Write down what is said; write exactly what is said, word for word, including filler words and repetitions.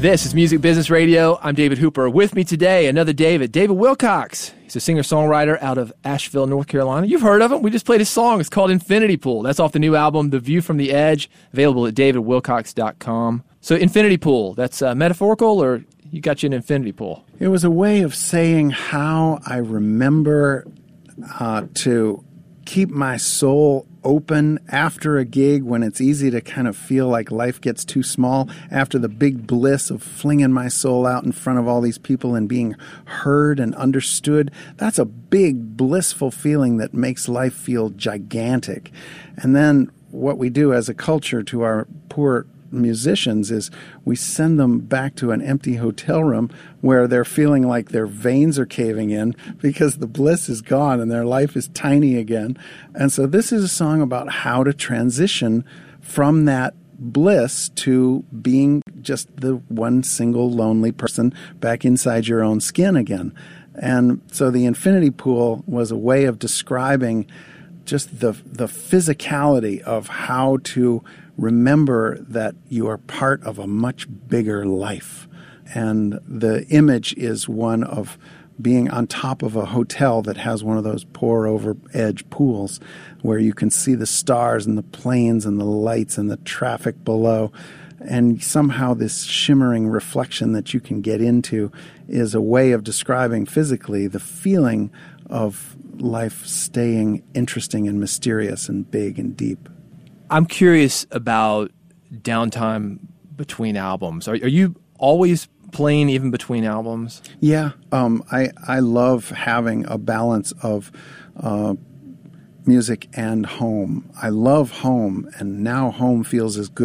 This is Music Business Radio. I'm David Hooper. With me today, another David, David Wilcox. He's a singer-songwriter out of Asheville, North Carolina. You've heard of him. We just played his song. It's called Infinity Pool. That's off the new album, The View from the Edge, available at david wilcox dot com. So Infinity Pool, that's uh, metaphorical, or you got you an infinity pool? It was a way of saying how I remember uh, to keep my soul open after a gig when it's easy to kind of feel like life gets too small, after the big bliss of flinging my soul out in front of all these people and being heard and understood. That's a big blissful feeling that makes life feel gigantic. And then what we do as a culture to our poor musicians is we send them back to an empty hotel room where they're feeling like their veins are caving in because the bliss is gone and their life is tiny again. And so this is a song about how to transition from that bliss to being just the one single lonely person back inside your own skin again. And so the Infinity Pool was a way of describing just the the physicality of how to remember that you are part of a much bigger life. And the image is one of being on top of a hotel that has one of those pour-over edge pools where you can see the stars and the planes and the lights and the traffic below. And somehow this shimmering reflection that you can get into is a way of describing physically the feeling of life staying interesting and mysterious and big and deep. I'm curious about downtime between albums. Are, are you always playing even between albums? Yeah, um, I I love having a balance of uh, music and home. I love home, and now home feels as good